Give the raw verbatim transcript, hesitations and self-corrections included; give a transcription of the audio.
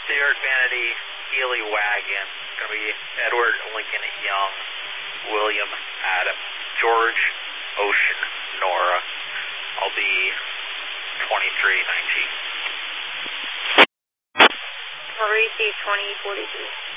Stuart Vanity, Healy Wagon. It's going to be Edward Lincoln Young, William Adam, George Ocean Nora. I'll be twenty-three nineteen. I'll receive twenty forty-three.